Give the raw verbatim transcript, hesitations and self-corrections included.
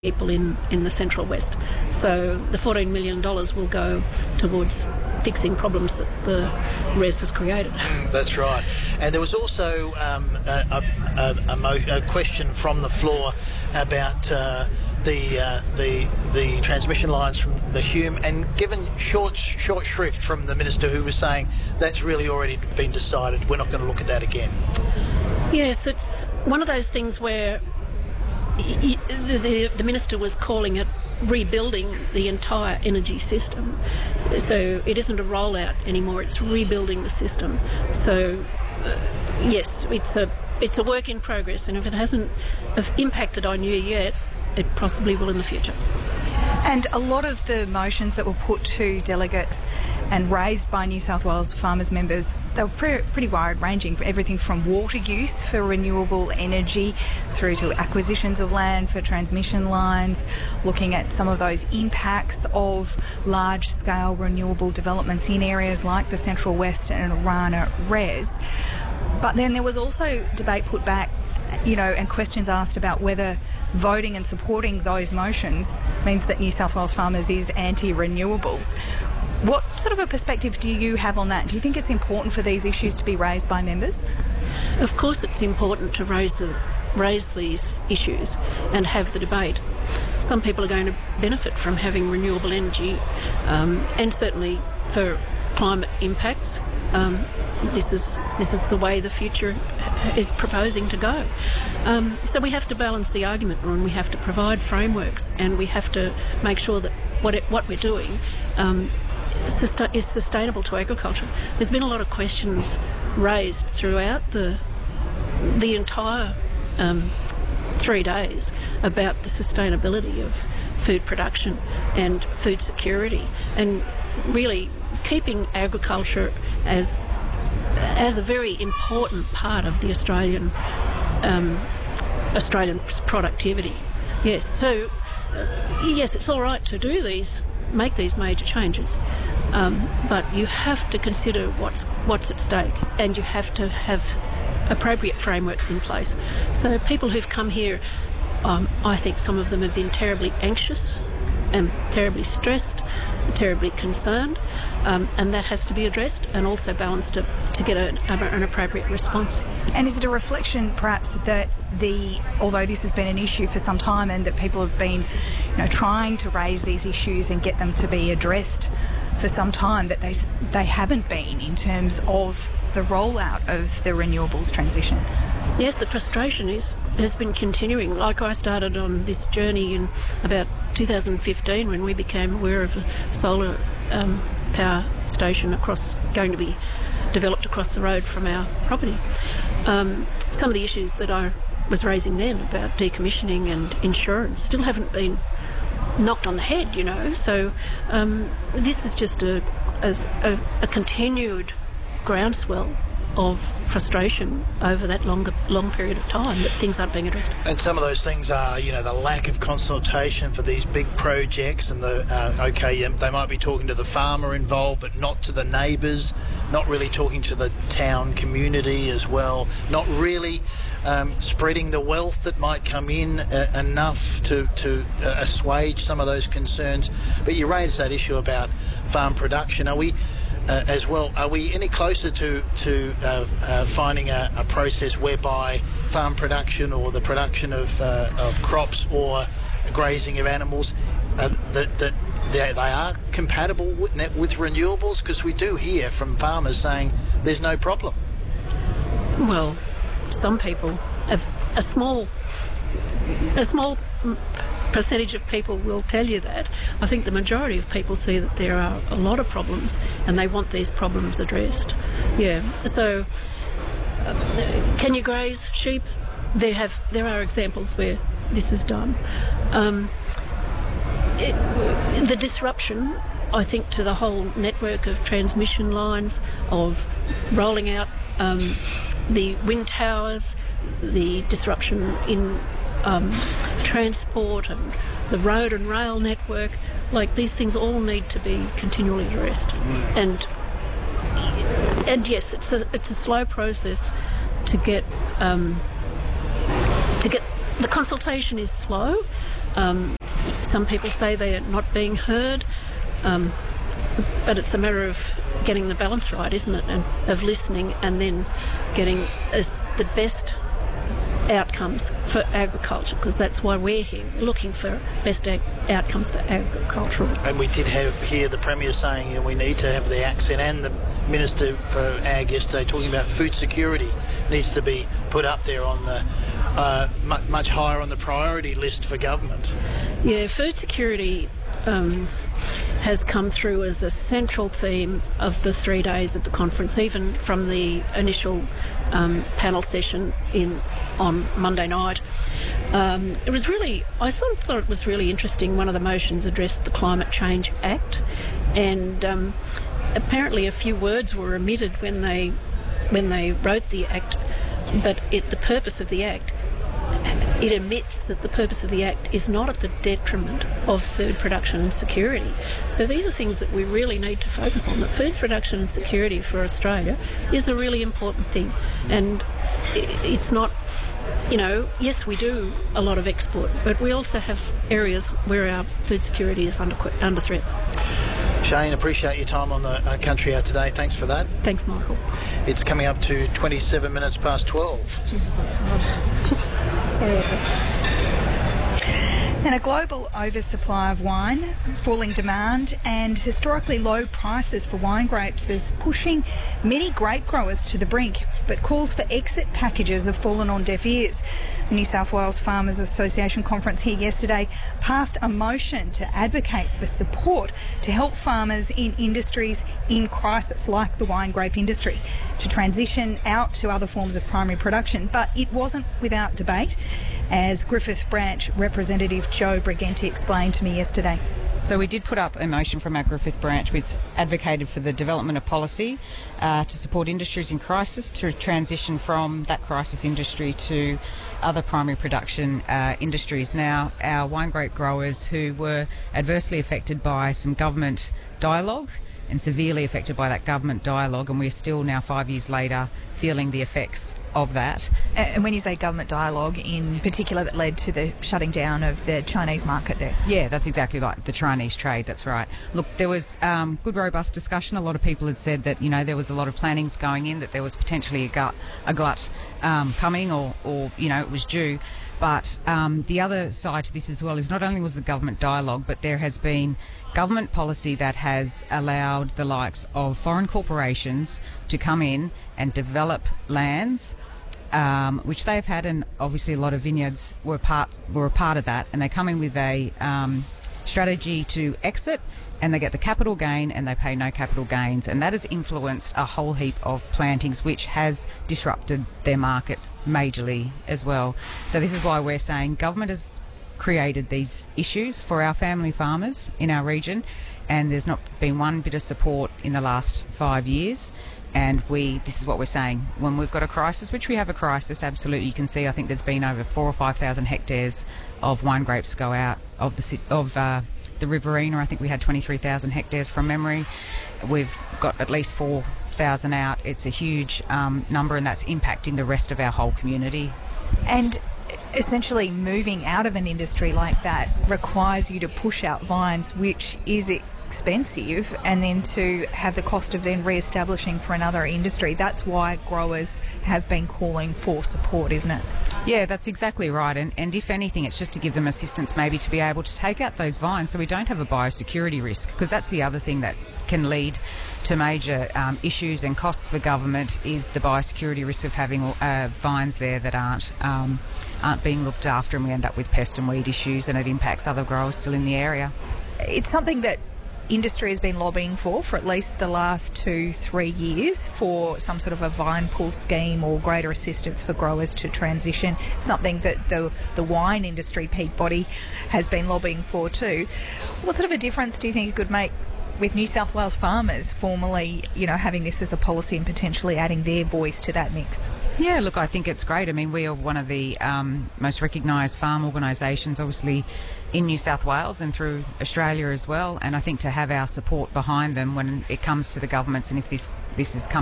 people in, in the Central West. So the fourteen million dollars will go towards fixing problems that the R E S has created. Mm, that's right. And there was also um, a, a, a, a, mo- a question from the floor about uh, the uh, the the transmission lines from the Hume, and given short short shrift from the Minister, who was saying that's really already been decided, we're not going to look at that again. Yes, it's one of those things where y- y- the, the, the Minister was calling it rebuilding the entire energy system. So it isn't a rollout anymore, it's rebuilding the system. So uh, yes, it's a it's a work in progress, and if it hasn't have impacted on you yet, it possibly will in the future. And a lot of the motions that were put to delegates and raised by New South Wales Farmers members, they were pre- pretty wide-ranging, for everything from water use for renewable energy through to acquisitions of land for transmission lines, looking at some of those impacts of large-scale renewable developments in areas like the Central West and Orana R E S. But then there was also debate put back, you know, and questions asked about whether voting and supporting those motions means that New South Wales Farmers is anti-renewables. What sort of a perspective do you have on that? Do you think it's important for these issues to be raised by members? Of course it's important to raise the raise these issues and have the debate. Some people are going to benefit from having renewable energy, um, and certainly for climate impacts. Um, this is this is the way the future is proposing to go. Um, so we have to balance the argument, and we have to provide frameworks, and we have to make sure that what it, what we're doing um, susta- is sustainable to agriculture. There's been a lot of questions raised throughout the the entire um, three days about the sustainability of food production and food security, and really keeping agriculture as as a very important part of the Australian um, Australian productivity. Yes, so uh, yes, it's all right to do these, make these major changes, um, but you have to consider what's what's at stake, and you have to have appropriate frameworks in place. So people who've come here, um, I think some of them have been terribly anxious and terribly stressed, terribly concerned, um, and that has to be addressed and also balanced to, to get a, an appropriate response. And is it a reflection, perhaps, that the although this has been an issue for some time and that people have been, you know, trying to raise these issues and get them to be addressed for some time, that they they haven't been in terms of the rollout of the renewables transition? Yes, the frustration is has been continuing. Like I started on this journey in about two thousand fifteen when we became aware of a solar um, power station across going to be developed across the road from our property. Um, some of the issues that I was raising then about decommissioning and insurance still haven't been knocked on the head, you know. So um, this is just a, a, a continued groundswell of frustration over that longer, long period of time that things aren't being addressed. And some of those things are, you know, the lack of consultation for these big projects, and the uh, okay, yeah, they might be talking to the farmer involved, but not to the neighbours, not really talking to the town community as well, not really um, spreading the wealth that might come in uh, enough to, to uh, assuage some of those concerns. But you raised that issue about farm production. Are we Uh, as well, are we any closer to to uh, uh, finding a, a process whereby farm production or the production of uh, of crops or grazing of animals uh, that that they, they are compatible with, with renewables? Because we do hear from farmers saying there's no problem. Well, some people have a small a small percentage of people will tell you that. I think the majority of people see that there are a lot of problems and they want these problems addressed. Yeah. So, uh, can you graze sheep? There have there are examples where this is done. Um, it, the disruption, I think, to the whole network of transmission lines, of rolling out um, the wind towers, the disruption in Um, transport and the road and rail network, like these things all need to be continually addressed. Mm. And and yes, it's a it's a slow process to get um, to get the consultation is slow, Um, some people say they are not being heard, um, but it's a matter of getting the balance right, isn't it? And of listening and then getting as the best outcomes for agriculture, because that's why we're here, looking for best ag- outcomes for agriculture. And we did have hear the Premier saying, you know, we need to have the accent, and the Minister for Ag yesterday talking about food security needs to be put up there on the uh, much, much higher on the priority list for government. Yeah, food security um, has come through as a central theme of the three days of the conference, even from the initial um, panel session in on Monday night. Um, it was really, I sort of thought it was really interesting. One of the motions addressed the Climate Change Act, and um, apparently a few words were omitted when they when they wrote the act, but it, the purpose of the act, it admits that the purpose of the Act is not at the detriment of food production and security. So these are things that we really need to focus on, that food production and security for Australia is a really important thing. And it's not, you know, yes, we do a lot of export, but we also have areas where our food security is under, under threat. Shane, appreciate your time on the uh, Country Hour today. Thanks for that. Thanks, Michael. It's coming up to twenty-seven minutes past twelve. Jesus, that's hard. Sorry about that. And a global oversupply of wine, falling demand and historically low prices for wine grapes is pushing many grape growers to the brink, but calls for exit packages have fallen on deaf ears. The New South Wales Farmers Association conference here yesterday passed a motion to advocate for support to help farmers in industries in crisis like the wine grape industry to transition out to other forms of primary production, but it wasn't without debate, as Griffith Branch representative Joe Briganti explained to me yesterday. So we did put up a motion from our Griffith branch which advocated for the development of policy uh, to support industries in crisis to transition from that crisis industry to other primary production uh, industries. Now, our wine grape growers who were adversely affected by some government dialogue and severely affected by that government dialogue, and we're still now five years later feeling the effects of that. And when you say government dialogue, in particular that led to the shutting down of the Chinese market there? Yeah, that's exactly right, the Chinese trade, that's right. Look, there was um, good, robust discussion. A lot of people had said that, you know, there was a lot of plannings going in, that there was potentially a, gut, a glut um, coming or, or, you know, it was due. But um, the other side to this as well is not only was the government dialogue, but there has been government policy that has allowed the likes of foreign corporations to come in and develop lands, um, which they've had, and obviously a lot of vineyards were part were a part of that, and they come in with a um, strategy to exit, and they get the capital gain and they pay no capital gains, and that has influenced a whole heap of plantings, which has disrupted their market majorly as well. So this is why we're saying government has created these issues for our family farmers in our region, and there's not been one bit of support in the last five years. And we, this is what we're saying, when we've got a crisis, which we have a crisis, absolutely, you can see, I think there's been over four or five thousand hectares of wine grapes go out of the of uh, the Riverina. I think we had twenty-three thousand hectares from memory. We've got at least four thousand out. It's a huge um, number, and that's impacting the rest of our whole community. And essentially moving out of an industry like that requires you to push out vines, which is expensive, and then to have the cost of then re-establishing for another industry. That's why growers have been calling for support, isn't it? Yeah, that's exactly right. And, and if anything, it's just to give them assistance maybe to be able to take out those vines so we don't have a biosecurity risk, because that's the other thing that can lead to major um, issues and costs for government, is the biosecurity risk of having uh, vines there that aren't um, aren't being looked after, and we end up with pest and weed issues, and it impacts other growers still in the area. It's something that industry has been lobbying for for at least the last two, three years, for some sort of a vine pool scheme or greater assistance for growers to transition. It's something that the the wine industry peak body has been lobbying for too. What sort of a difference do you think it could make with New South Wales farmers formally, you know, having this as a policy and potentially adding their voice to that mix? Yeah, look, I think it's great. I mean, we are one of the um, most recognised farm organisations, obviously, in New South Wales and through Australia as well. And I think to have our support behind them when it comes to the governments, and if this, this is coming